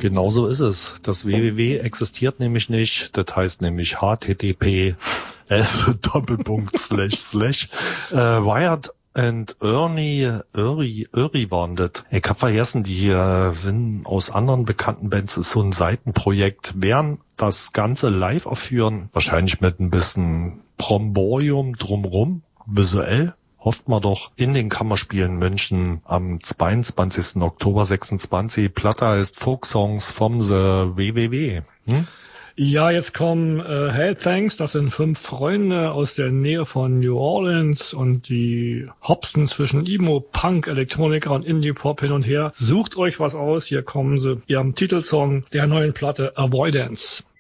Genauso ist es. Das www existiert nämlich nicht. Das heißt nämlich http Wired and Ernie waren das. Ich hab vergessen, die sind aus anderen bekannten Bands, ist so ein Seitenprojekt, werden das Ganze live aufführen, wahrscheinlich mit ein bisschen Bromborium drumrum, visuell. Hofft man doch, in den Kammerspielen München am 22. Oktober 26. Platte heißt Folksongs vom The WWW. Ja, jetzt kommen Hey Thanks, das sind 5 Freunde aus der Nähe von New Orleans und die hopsen zwischen Emo, Punk, Elektronika und Indie-Pop hin und her. Sucht euch was aus, hier kommen sie, ihrem Titelsong der neuen Platte Avoidance.